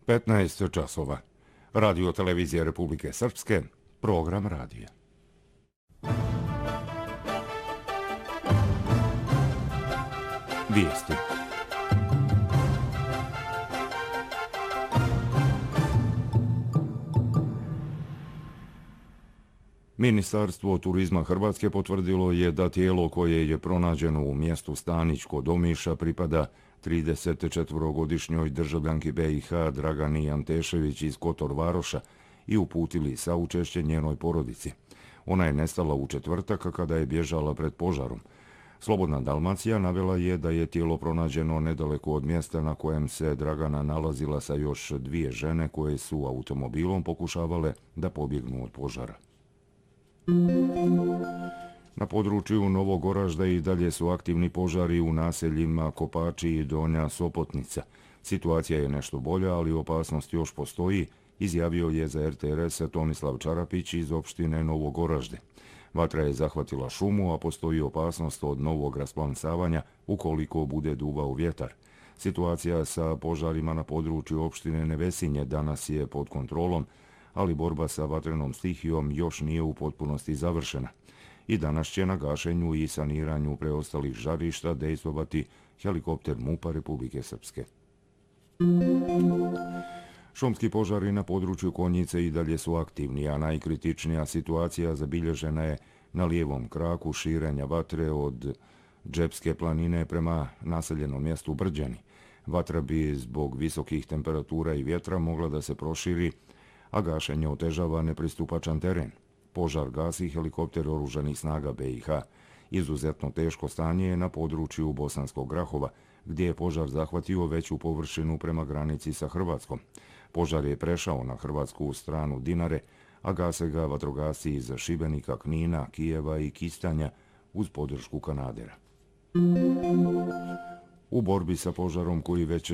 15 časova. Radio televizije Republike Srpske, program radija. Vijesti. Ministarstvo turizma Hrvatske potvrdilo je da tijelo koje je pronađeno u mjestu Stanić kod Omiša pripada 34-godišnjoj državljanki BiH Dragani Antešević iz Kotor Varoša i uputili saučešće njenoj porodici. Ona je nestala u četvrtak kada je bježala pred požarom. Slobodna Dalmacija navela je da je tijelo pronađeno nedaleko od mjesta na kojem se Dragana nalazila sa još dvije žene koje su automobilom pokušavale da pobjegnu od požara. Na području Novog Oražda i dalje su aktivni požari u naseljima Kopači i Donja Sopotnica. Situacija je nešto bolja, ali opasnost još postoji, izjavio je za RTRS Tomislav Čarapić iz opštine Novog Oražde. Vatra je zahvatila šumu, a postoji opasnost od novog rasplansavanja ukoliko bude duvao vjetar. Situacija sa požarima na području opštine Nevesinje danas je pod kontrolom, ali borba sa vatrenom stihijom još nije u potpunosti završena. I danas će na gašenju i saniranju preostalih žarišta dejstvovati helikopter MUP-a Republike Srpske. Šumski požari na području Konjice i dalje su aktivni, a najkritičnija situacija zabilježena je na lijevom kraku širenja vatre od Džepske planine prema naseljenom mjestu Brđani. Vatra bi zbog visokih temperatura i vjetra mogla da se proširi, a gašenje otežava nepristupačan teren. Požar gasi helikopter oružanih snaga BiH. Izuzetno teško stanje je na području Bosanskog Grahova, gdje je požar zahvatio veću površinu prema granici sa Hrvatskom. Požar je prešao na hrvatsku stranu Dinare, a gase ga vatrogasci iz Šibenika, Knina, Kijeva i Kistanja uz podršku Kanadera. U borbi sa požarom koji već